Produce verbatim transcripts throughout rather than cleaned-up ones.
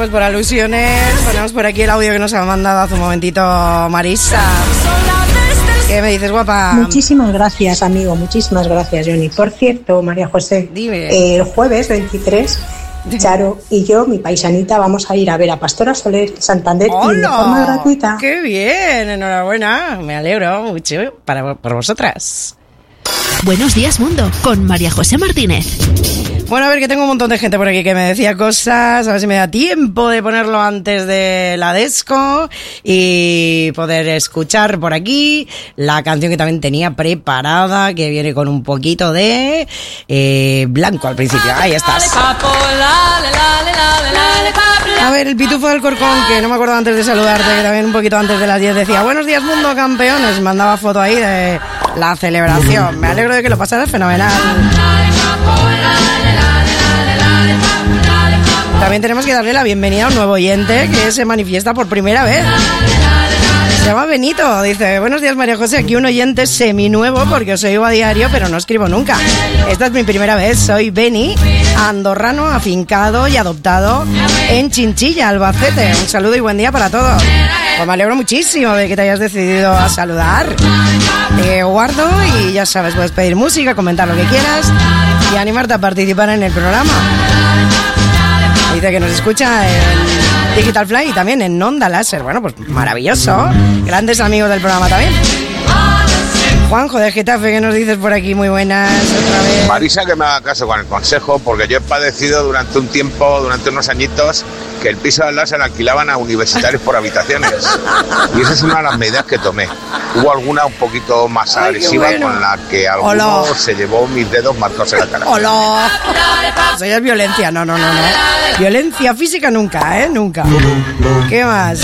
pues por alusiones ponemos por aquí el audio que nos ha mandado hace un momentito Marisa. ¿Qué me dices, guapa? Muchísimas gracias, amigo, muchísimas gracias, Johnny. Por cierto, María José, Dime. Eh, el jueves veintitrés, Charo y yo, mi paisanita, vamos a ir a ver a Pastora Soler Santander y de forma gratuita. ¡Qué bien! Enhorabuena, me alegro mucho para, por vosotras. Buenos días, mundo, con María José Martínez. Bueno, a ver, que tengo un montón de gente por aquí que me decía cosas, a ver si me da tiempo de ponerlo antes de la disco y poder escuchar por aquí la canción que también tenía preparada, que viene con un poquito de eh, blanco al principio. Ahí estás. A ver, el pitufo del Corcón, que no me acuerdo antes de saludarte, que también un poquito antes de las diez decía: buenos días, mundo, campeones. Me mandaba foto ahí de la celebración. Me alegro de que lo pasaras fenomenal. También tenemos que darle la bienvenida a un nuevo oyente que se manifiesta por primera vez. Se llama Benito, dice: buenos días, María José, aquí un oyente seminuevo porque os oigo a diario pero no escribo nunca. Esta es mi primera vez, soy Beni, andorrano, afincado y adoptado en Chinchilla, Albacete. Un saludo y buen día para todos. Pues me alegro muchísimo de que te hayas decidido a saludar. Te guardo y ya sabes, puedes pedir música, comentar lo que quieras y animarte a participar en el programa. Dice que nos escucha en Digital Fly y también en Onda Láser. Bueno, pues maravilloso. Grandes amigos del programa también. Juanjo de Getafe, ¿qué nos dices por aquí? Muy buenas, otra vez. Marisa, que me haga caso con el consejo, porque yo he padecido durante un tiempo, durante unos añitos, que el piso de al lado se lo alquilaban a universitarios por habitaciones. Y esa es una de las medidas que tomé. Hubo alguna un poquito más Ay, agresiva, bueno. con la que alguno Hola. se llevó mis dedos marcados en la cara. ¡Hola! Eso ya es violencia, no, no, no, no. Violencia física nunca, ¿eh? Nunca. ¿Qué más?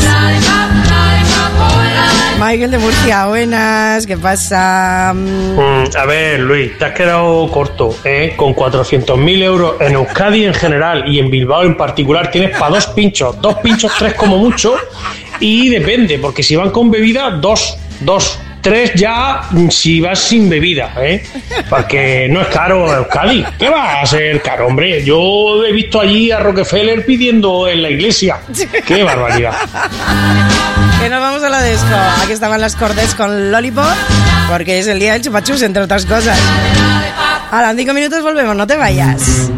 Michael de Murcia, buenas, ¿qué pasa? Mm, a ver, Luis, te has quedado corto, ¿eh? Con cuatrocientos mil euros en Euskadi en general y en Bilbao en particular tienes para dos pinchos, dos pinchos, tres como mucho, y depende, porque si van con bebida, dos, dos, tres ya si vas sin bebida, ¿eh? Porque no es caro Euskadi. ¿Qué va a ser caro, hombre? Yo he visto allí a Rockefeller pidiendo en la iglesia. ¡Qué barbaridad! Que nos vamos a la disco. Aquí estaban las Cordes con Lollipop, porque es el día del chupachus, entre otras cosas. Ahora, en cinco minutos volvemos, no te vayas.